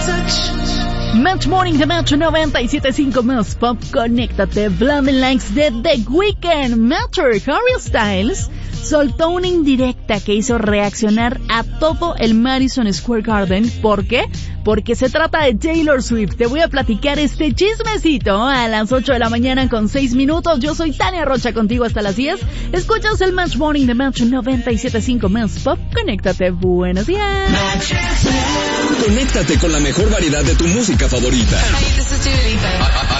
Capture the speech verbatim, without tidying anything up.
Match Morning de Match noventa y siete punto cinco más Pop, conéctate. Blinding Lights de The Weeknd. Matter, Harry Styles soltó una indirecta que hizo reaccionar a todo el Madison Square Garden. ¿Por qué? Porque se trata de Taylor Swift. Te voy a platicar este chismecito a las ocho de la mañana con seis minutos. Yo soy Tania Rocha, contigo hasta las diez. Escuchas el Match Morning de Match noventa y siete punto cinco más Pop, conéctate. Buenos días. Conéctate con la mejor variedad de tu música favorita.